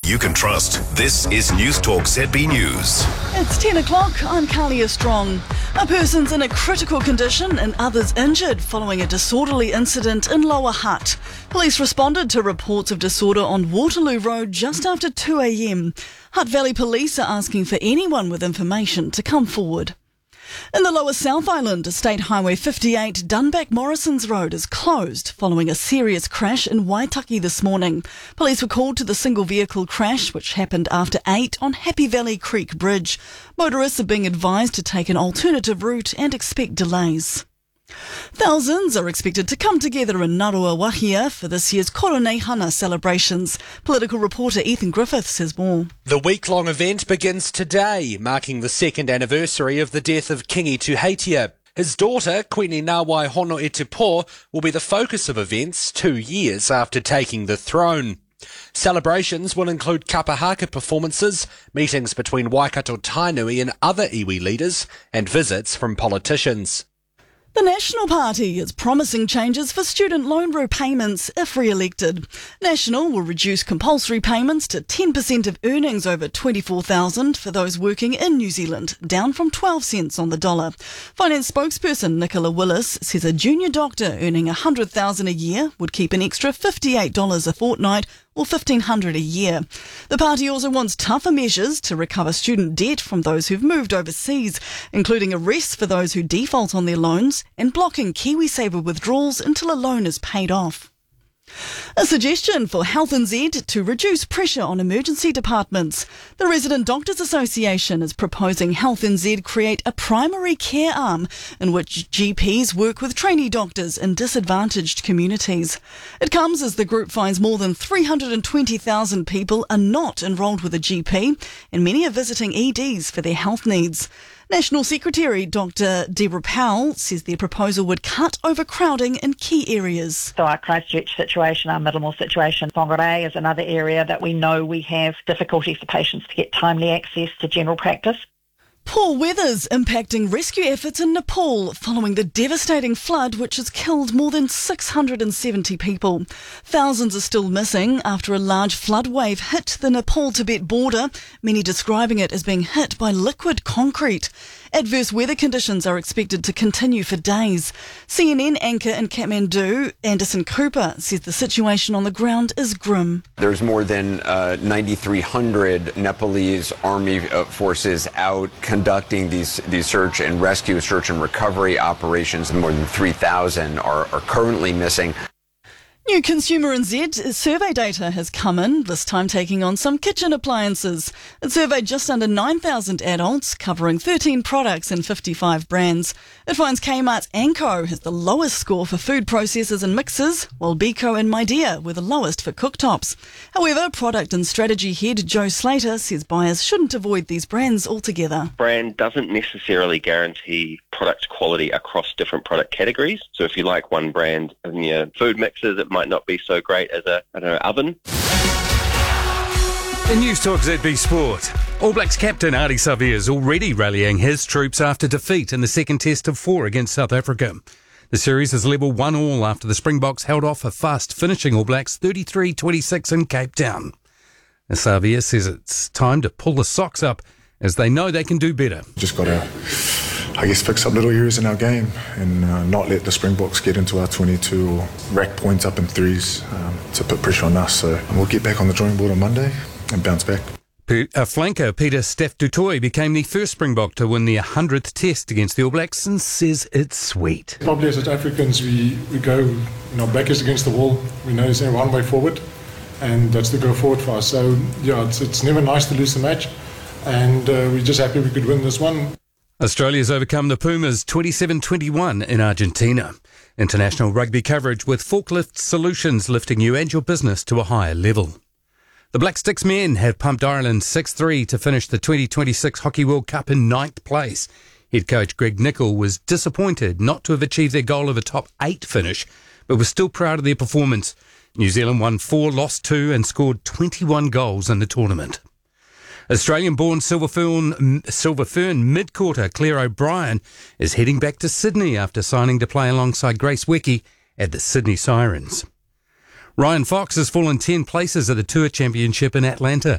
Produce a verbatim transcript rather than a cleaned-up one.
you can trust. This is News Talk Z B News. It's ten o'clock. I'm Kalia Strong. A person's in a critical condition and others injured following a disorderly incident in Lower Hutt. Police responded to reports of disorder on Waterloo Road just after two a.m. Hutt Valley Police are asking for anyone with information to come forward. In the Lower South Island, State Highway fifty-eight Dunback Morrison's Road is closed following a serious crash in Waitaki this morning. Police were called to the single vehicle crash, which happened after eight on Happy Valley Creek Bridge. Motorists are being advised to take an alternative route and expect delays. Thousands are expected to come together in Ngaruawahia for this year's Koronehana celebrations. Political reporter Ethan Griffiths has more. The week-long event begins today, marking the second anniversary of the death of Kingi Tuheitia. His daughter, Queen Ngāwai Honoetupo, will be the focus of events two years after taking the throne. Celebrations will include kapahaka performances, meetings between Waikato Tainui and other iwi leaders, and visits from politicians. The National Party is promising changes for student loan repayments if re-elected. National will reduce compulsory payments to ten percent of earnings over twenty-four thousand dollars for those working in New Zealand, down from twelve cents on the dollar. Finance spokesperson Nicola Willis says a junior doctor earning one hundred thousand dollars a year would keep an extra fifty-eight dollars a fortnight or fifteen hundred dollars a year. The party also wants tougher measures to recover student debt from those who've moved overseas, including arrests for those who default on their loans and blocking KiwiSaver withdrawals until a loan is paid off. A suggestion for Health N Z to reduce pressure on emergency departments. The Resident Doctors Association is proposing Health N Z create a primary care arm in which G Ps work with trainee doctors in disadvantaged communities. It comes as the group finds more than three hundred twenty thousand people are not enrolled with a G P, and many are visiting E Ds for their health needs. National Secretary Doctor Deborah Powell says their proposal would cut overcrowding in key areas. So our Christchurch situation, our Middlemore situation, Whangarei is another area that we know we have difficulty for patients to get timely access to general practice. Poor weather's impacting rescue efforts in Nepal following the devastating flood which has killed more than six hundred seventy people. Thousands are still missing after a large flood wave hit the Nepal-Tibet border, many describing it as being hit by liquid concrete. Adverse weather conditions are expected to continue for days. C N N anchor in Kathmandu, Anderson Cooper, says the situation on the ground is grim. There's more than uh, nine thousand three hundred Nepalese army uh, forces out conducting these, these search and rescue, search and recovery operations. More than three thousand are, are currently missing. New Consumer N Z survey data has come in, this time taking on some kitchen appliances. It surveyed just under nine thousand adults, covering thirteen products and fifty-five brands. It finds Kmart's Anko has the lowest score for food processors and mixers, while Beko and Midea were the lowest for cooktops. However, product and strategy head Joe Slater says buyers shouldn't avoid these brands altogether. Brand doesn't necessarily guarantee product quality across different product categories. So if you like one brand in your food mixers, it might not be so great as a, I don't know, oven. In News Talk Z B Sport, All Blacks captain Ardie Savea is already rallying his troops after defeat in the second test of four against South Africa. The series is level one all after the Springboks held off a fast finishing All Blacks thirty-three twenty-six in Cape Town. Savea says it's time to pull the socks up as they know they can do better. Just got to, I guess, fix up little areas in our game and uh, not let the Springboks get into our twenty-two or rack points up in threes um, to put pressure on us. So we'll get back on the drawing board on Monday and bounce back. A flanker Peter Steph du Toit became the first Springbok to win the one hundredth test against the All Blacks and says it's sweet. Probably as South Africans, we, we go, you know, back is against the wall. We know there's only one way forward, and that's to go forward for us. So, yeah, it's, it's never nice to lose the match, and uh, we're just happy we could win this one. Australia's overcome the Pumas twenty-seven twenty-one in Argentina. International rugby coverage with Forklift Solutions lifting you and your business to a higher level. The Black Sticks men have pumped Ireland six three to finish the twenty twenty-six Hockey World Cup in ninth place. Head coach Greg Nicol was disappointed not to have achieved their goal of a top eight finish, but was still proud of their performance. New Zealand won four, lost two and scored twenty-one goals in the tournament. Australian-born Silver Fern, Silver Fern mid-quarter Claire O'Brien is heading back to Sydney after signing to play alongside Grace Wecke at the Sydney Sirens. Ryan Fox has fallen ten places at the Tour Championship in Atlanta.